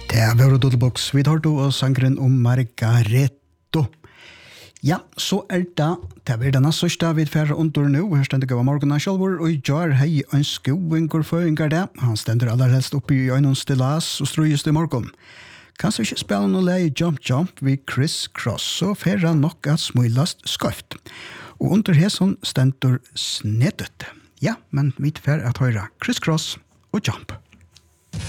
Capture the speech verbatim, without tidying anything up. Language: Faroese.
Det var Doodlebox. Vi tar då sangren om Margaretto. Ja, så er det. Det var denne sørste vi færre under nå. Her stender gav Morgan Kjølvor, og gjør hei en skovinger føringer det. Han stender aller helst oppe i øynene stillas og strøyest i morgen. Kanskje ikke spille noe leie Jump Jump ved Chris Cross, så færre nok at smøylast skøft. Og under hæson stender sneddet. Ja, men vi færre at høre Chris Cross og Jump.